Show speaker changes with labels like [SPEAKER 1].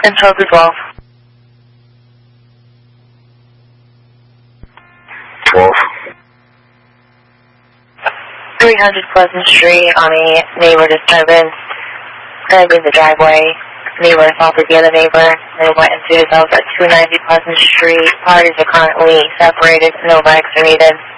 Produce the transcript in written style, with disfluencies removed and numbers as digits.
[SPEAKER 1] Until the 12.
[SPEAKER 2] 12.
[SPEAKER 1] 300 Pleasant Street on a neighbor disturbance. Currently in the driveway. Neighbor assaulted the other neighbor. They went into his house at 290 Pleasant Street. Parties are currently separated. No bikes are needed.